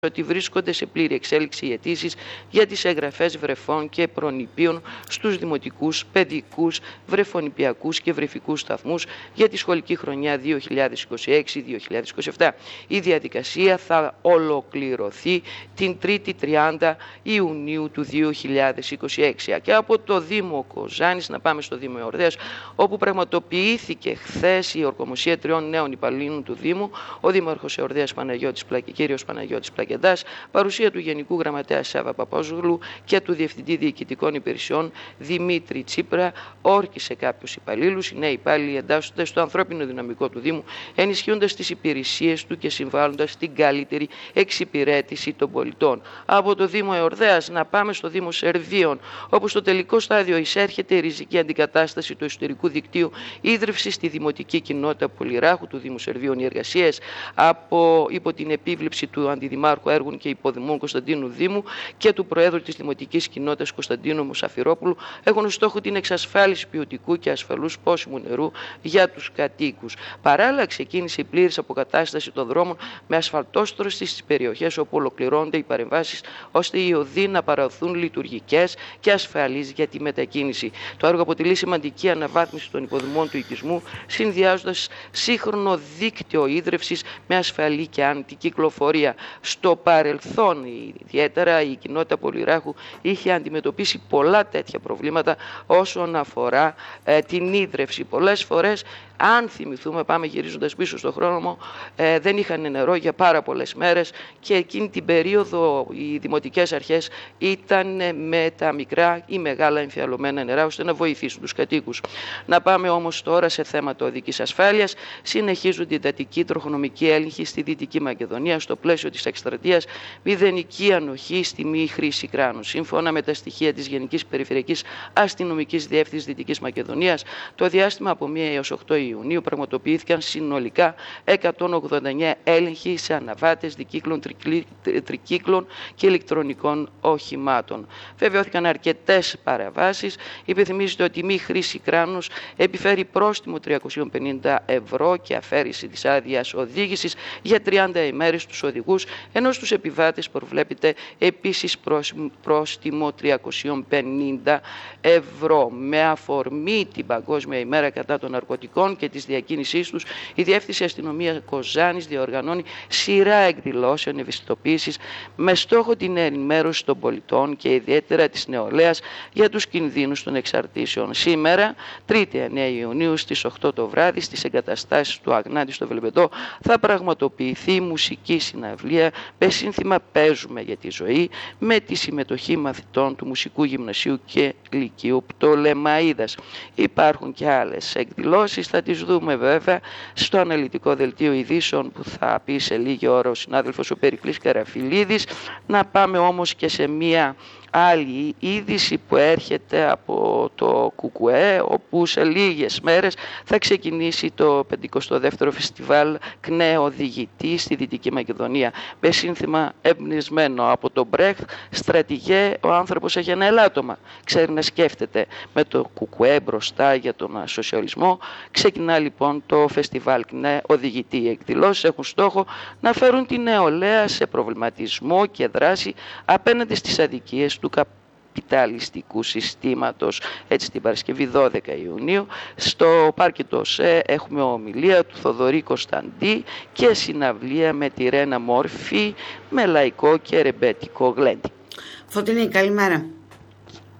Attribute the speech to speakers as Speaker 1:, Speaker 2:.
Speaker 1: ότι βρίσκονται σε πλήρη εξέλιξη οι αιτήσεις για τις εγγραφές βρεφών και προνηπίων στους δημοτικούς, παιδικούς, βρεφονηπιακούς και βρεφικούς σταθμούς για τη σχολική χρονιά 2026-2027. Η διαδικασία θα ολοκληρωθεί την 3η 30 Ιουνίου του 2026. Και από το Δήμο Κοζάνης να πάμε στο Δήμο Εορδαίας, όπου πραγματοποιήθηκε χθες η ορκομοσία 3 νέων υπαλλήλων του Δήμου, ο Δήμαρχος Εορδαίας κύριος Παναγιώτης Πλακεντάς, παρουσία του Γενικού Γραμματέα Σάβα Παπαζούλου και του Διευθυντή Διοικητικών Υπηρεσιών Δημήτρη Τσίπρα, όρκησε κάποιους υπαλλήλους. Οι νέοι υπάλληλοι εντάσσονται στο ανθρώπινο δυναμικό του Δήμου, ενισχύοντας τις υπηρεσίες του και συμβάλλοντας στην καλύτερη εξυπηρέτηση των πολιτών. Από το Δήμο Εορδαίας να πάμε στο Δήμο Σερβίων, όπου στο τελικό στάδιο εισέρχεται η ριζική αντικατάσταση του εσωτερικού δικτύου ίδρυυσης στη δημοτική κοινότητα Πολυράχου του Δήμου Σερβίων. Οι εργασίες υπό την επίβλεψη του Αντιδημάρχου Έργων και Υποδημών Κωνσταντίνου Δήμου και του Προέδρου της Δημοτικής Κοινότητας Κωνσταντίνου Μουσαφυρόπουλου έχουν ως στόχο την εξασφάλιση ποιοτικού και ασφαλούς πόσιμου νερού για τους κατοίκους. Παράλληλα, ξεκίνησε η πλήρης αποκατάσταση των δρόμων με ασφαλτόστρωση στις περιοχές όπου ολοκληρώνονται οι παρεμβάσεις, ώστε οι οδοί να παραδοθούν λειτουργικές και ασφαλείς για τη μετακίνηση. Το έργο αποτελεί σημαντική αναβάθμιση των υποδομών του οικισμού, συνδυάζοντας σύγχρονο δίκτυο ίδρυυσης με ασφαλή και άνετη κυκλοφορία. Στο παρελθόν, ιδιαίτερα η κοινότητα Πολυράχου είχε αντιμετωπίσει πολλά τέτοια προβλήματα όσον αφορά την ίδρυυση. Πολλές φορές, αν θυμηθούμε, πάμε γυρίζοντας πίσω στον χρόνο, δεν είχαν νερό για πάρα πολλές μέρες και εκείνη την περίοδο οι δημοτικές αρχές ήταν με τα μικρά ή μεγάλα εμφιαλωμένα νερά ώστε να βοηθήσουν τους κατοίκους. Να πάμε όμως τώρα σε θέματα οδικής ασφάλειας. Συνεχίζονται οι εντατικοί τροχονομικοί έλεγχοι στη Δυτική Μακεδονία στο πλαίσιο της εκστρατείας μηδενική ανοχή στη μη χρήση κράνους. Σύμφωνα με τα στοιχεία της Γενικής Περιφερειακής Αστυνομικής Διεύθυνσης Δυτικής Μακεδονίας, το διάστημα από 1 έως 8 Ιουνίου πραγματοποιήθηκαν συνολικά 189 έλεγχοι σε αναβάτες δικύκλων, τρικύκλων και ηλεκτρονικών οχημάτων. Βεβαιώθηκαν αρκετές παραβάσεις. Υπενθυμίζεται ότι η μη χρήση κράνους επιφέρει πρόστιμο 350 ευρώ και αφαίρεση της άδειας οδήγησης για 30 ημέρες στους οδηγούς, ενώ στους επιβάτες προβλέπεται επίσης πρόστιμο 350 ευρώ. Με αφορμή την Παγκόσμια ημέρα κατά των ναρκωτικών και της διακίνησής τους, η Διεύθυνση Αστυνομίας Κοζάνης διοργανώνει σειρά εκδηλώσεων ευαισθητοποίησης με στόχο την ενημέρωση των πολιτών και ιδιαίτερα της νεολαίας για τους κινδύνους των εξαρτήσεων. Σήμερα, 3η 9 Ιουνίου στις 8 το βράδυ, στις εγκαταστάσεις του Αγνάτη στο Βελβεντό, θα πραγματοποιηθεί μουσική συναυλία με σύνθημα «Παίζουμε για τη ζωή», με τη συμμετοχή μαθητών του Μουσικού Γυμνασίου και Λυκείου Πτολεμαΐδας. Υπάρχουν και άλλες εκδηλώσεις, θα τις δούμε βέβαια στο αναλυτικό δελτίο ειδήσεων που θα πει σε λίγη ώρα ο συνάδελφος ο Περικλής Καραφιλίδης. Να πάμε όμως και σε μία άλλη είδηση που έρχεται από το ΚΚΕ, όπου σε λίγες μέρες θα ξεκινήσει το 52ο Φεστιβάλ ΚΝΕ Οδηγητή στη Δυτική Μακεδονία, με σύνθημα εμπνευσμένο από τον Μπρέχτ, στρατηγέ, ο άνθρωπος έχει ένα ελάττωμα, ξέρει να σκέφτεται. Με το ΚΚΕ μπροστά για τον σοσιαλισμό ξεκινά λοιπόν το Φεστιβάλ ΚΝΕ Οδηγητή. Οι εκδηλώσεις έχουν στόχο να φέρουν την νεολαία σε προβληματισμό και δράση απέναντι στις αδικίες του καπιταλιστικού συστήματος. Έτσι την Παρασκευή 12 Ιουνίου στο Πάρκι ΣΕ έχουμε ομιλία του Θοδωρή Κωνσταντή και συναυλία με τη Ρένα Μόρφη με λαϊκό και ρεμπέτικο γλέντι.
Speaker 2: Φωτεινή, καλημέρα.